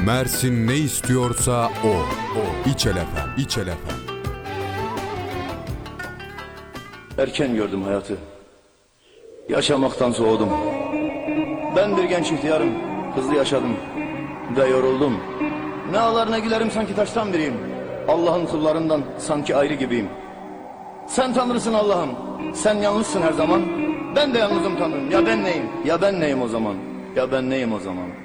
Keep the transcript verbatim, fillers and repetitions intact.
Mersin ne istiyorsa o. O. İçel efem, İçel efem. Erken gördüm hayatı. Yaşamaktan soğudum. Ben bir genç ihtiyarım. Hızlı yaşadım ve yoruldum. Ne ağlar ne gülerim, sanki taştan biriyim. Allah'ın kullarından sanki ayrı gibiyim. Sen Tanrısın Allah'ım. Sen yalnızsın her zaman. Ben de yalnızım Tanrım. Ya ben neyim? Ya ben neyim o zaman? Ya ben neyim o zaman?